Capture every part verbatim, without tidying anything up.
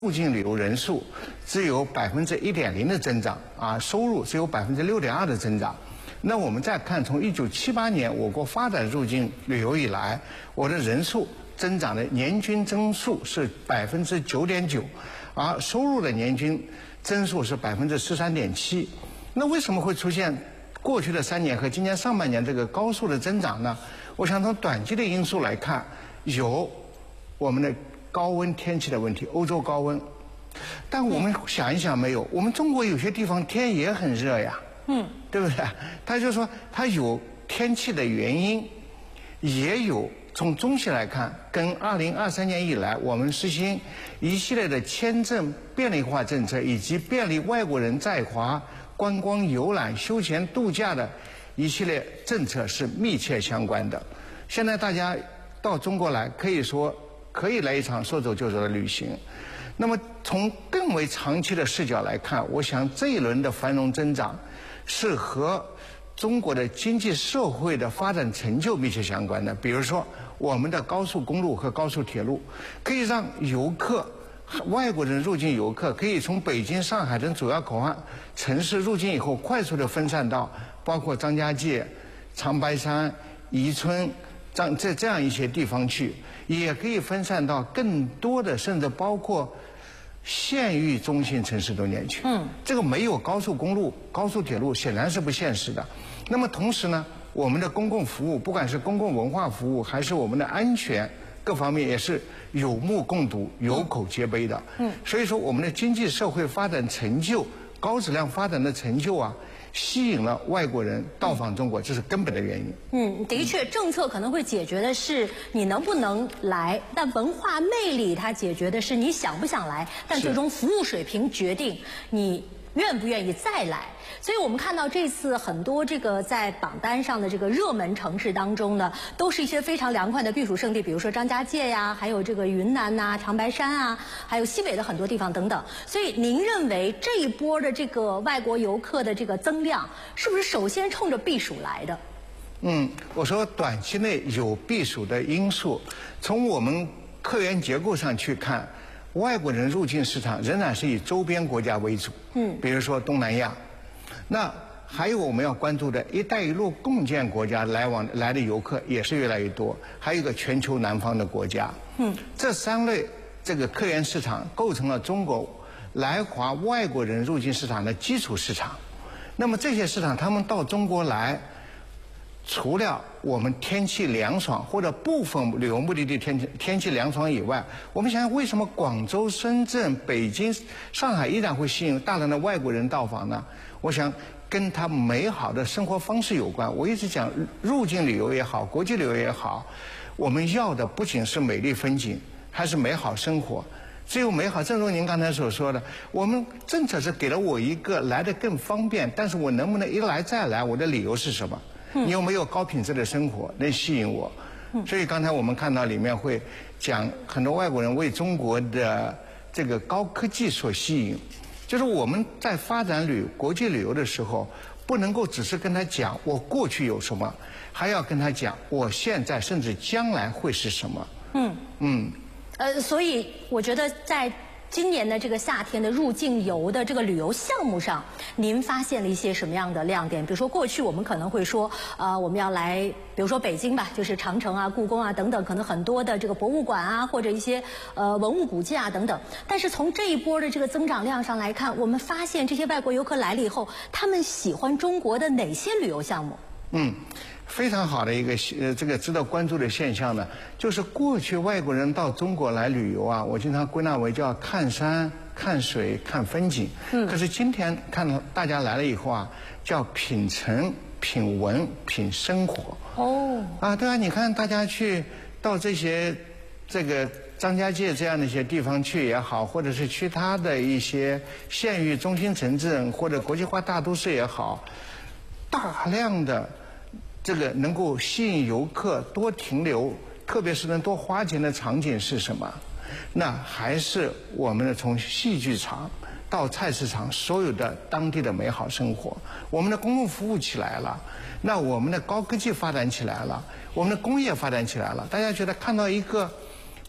入境旅游人数只有百分之一点零的增长啊，收入只有百分之六点二的增长。那我们再看，从一九七八年我国发展入境旅游以来，我的人数增长的年均增速是百分之九点九，而收入的年均增速是百分之十三点七。那为什么会出现过去的三年和今年上半年这个高速的增长呢？我想从短期的因素来看，有我们的高温天气的问题，欧洲高温。但我们想一想，没有，我们中国有些地方天也很热呀，嗯，对不对？他就说它有天气的原因，也有从中期来看，跟二零二三年以来我们实行一系列的签证便利化政策，以及便利外国人在华观光游览、休闲度假的一系列政策是密切相关的。现在大家到中国来，可以说可以来一场说走就走的旅行。那么从更为长期的视角来看，我想这一轮的繁荣增长是和中国的经济社会的发展成就密切相关的。比如说我们的高速公路和高速铁路可以让游客外国人入境游客可以从北京、上海等主要口岸城市入境以后，快速的分散到包括张家界、长白山、宜春这这这样一些地方去，也可以分散到更多的，甚至包括县域中心城市中间去。嗯，这个没有高速公路、高速铁路显然是不现实的。那么同时呢，我们的公共服务，不管是公共文化服务还是我们的安全各方面，也是有目共睹、有口皆碑的。嗯，所以说我们的经济社会发展成就、高质量发展的成就啊，吸引了外国人到访中国，这是根本的原因。 嗯，的确，政策可能会解决的是你能不能来，但文化魅力它解决的是你想不想来，但最终服务水平决定你愿不愿意再来。所以我们看到这次很多这个在榜单上的这个热门城市当中呢，都是一些非常凉快的避暑胜地，比如说张家界呀，还有这个云南呐、长白山啊，还有西北的很多地方等等。所以您认为这一波的这个外国游客的这个增量，是不是首先冲着避暑来的？ 嗯，我说短期内有避暑的因素，从我们客源结构上去看，外国人入境市场仍然是以周边国家为主。嗯，比如说东南亚。那还有我们要关注的“一带一路”共建国家来往来的游客也是越来越多，还有一个全球南方的国家。嗯，这三类这个客源市场构成了中国来华外国人入境市场的基础市场。那么这些市场他们到中国来，除了我们天气凉爽或者部分旅游目的地天气天气凉爽以外，我们想想为什么广州、深圳、北京、上海依然会吸引大量的外国人到访呢？我想跟他美好的生活方式有关。我一直讲，入境旅游也好，国际旅游也好，我们要的不仅是美丽风景，还是美好生活。只有美好，正如您刚才所说的，我们政策是给了我一个来得更方便，但是我能不能一来再来？我的理由是什么？你有没有高品质的生活能吸引我？所以刚才我们看到里面会讲很多外国人为中国的这个高科技所吸引。就是我们在发展旅国际旅游的时候，不能够只是跟他讲我过去有什么，还要跟他讲我现在甚至将来会是什么。嗯嗯， 呃，所以我觉得在今年的这个夏天的入境游的这个旅游项目上，您发现了一些什么样的亮点？比如说过去我们可能会说，呃，我们要来，比如说北京吧，就是长城啊、故宫啊等等，可能很多的这个博物馆啊，或者一些呃文物古迹啊等等。但是从这一波的这个增长量上来看，我们发现这些外国游客来了以后，他们喜欢中国的哪些旅游项目？ 嗯。非常好的一个呃，这个值得关注的现象呢，就是过去外国人到中国来旅游啊，我经常归纳为叫看山、看水、看风景。嗯。可是今天看到大家来了以后啊，叫品城、品文、品生活。哦。啊，对啊，你看大家去到这些这个张家界这样的一些地方去也好，或者是其他的一些县域中心城镇或者国际化大都市也好，大量的。这个能够吸引游客多停留，特别是能多花钱的场景是什么？那还是我们的从戏剧场到菜市场所有的当地的美好生活。我们的公共服务起来了，那我们的高科技发展起来了，我们的工业发展起来了。大家觉得看到一个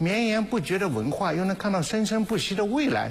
绵延不绝的文化，又能看到生生不息的未来。